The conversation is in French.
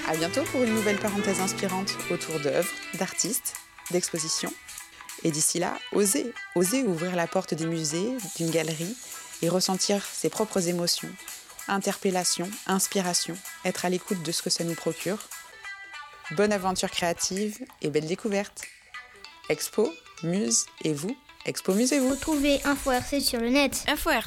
À bientôt pour une nouvelle parenthèse inspirante autour d'œuvres, d'artistes, d'expositions. Et d'ici là, osez ouvrir la porte des musées, d'une galerie et ressentir ses propres émotions, interpellation, inspiration, être à l'écoute de ce que ça nous procure. Bonne aventure créative et belle découverte. Expo, muse et vous, expomusez-vous. Retrouvez Info RC sur le net. Info